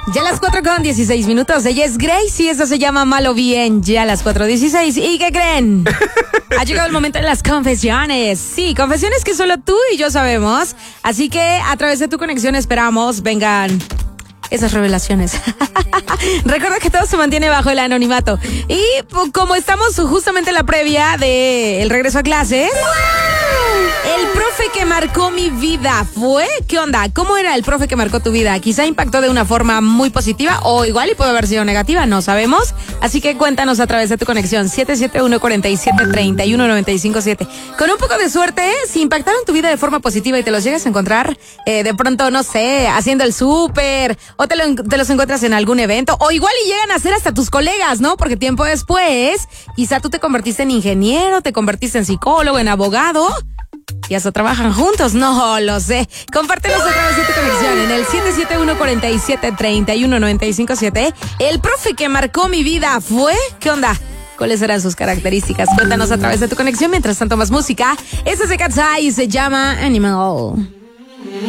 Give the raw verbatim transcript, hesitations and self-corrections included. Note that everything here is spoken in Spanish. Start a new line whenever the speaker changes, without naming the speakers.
Ya a las cuatro con dieciséis minutos. Ella es Grace y eso se llama Malo Bien. Ya a las cuatro dieciséis. ¿Y qué creen? Ha llegado el momento de las confesiones. Sí, confesiones que solo tú y yo sabemos. Así que a través de tu conexión esperamos vengan esas revelaciones. Recuerda que todo se mantiene bajo el anonimato. Y pues, como estamos justamente en la previa del regreso a clases, el profe que marcó mi vida fue... ¿Qué onda? ¿Cómo era el profe que marcó tu vida? Quizá impactó de una forma muy positiva o igual y puede haber sido negativa, no sabemos. Así que cuéntanos a través de tu conexión siete siete uno, cuatro siete, tres uno nueve cinco siete. Con un poco de suerte, si impactaron tu vida de forma positiva y te los llegas a encontrar eh, de pronto, no sé, haciendo el súper, o te, lo, te los encuentras en algún evento, o igual y llegan a ser hasta tus colegas, ¿no? Porque tiempo después, quizá tú te convertiste en ingeniero, te convertiste en psicólogo, en abogado... ¿Y hasta trabajan juntos? No lo sé. Compártenos a través de tu conexión en el siete siete uno, cuatro siete, tres uno nueve cinco siete. El profe que marcó mi vida fue... ¿Qué onda? ¿Cuáles eran sus características? Cuéntanos a través de tu conexión. Mientras tanto, más música. Este es de Cat's Eye y se llama Animal.